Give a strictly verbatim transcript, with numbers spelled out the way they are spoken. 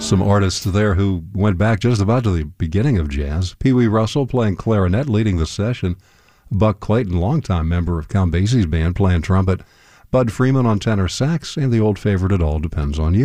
Some artists there who went back just about to the beginning of jazz. Pee Wee Russell playing clarinet, leading the session. Buck Clayton, longtime member of Count Basie's band, playing trumpet. Bud Freeman on tenor sax, and the old favorite, It All Depends on You.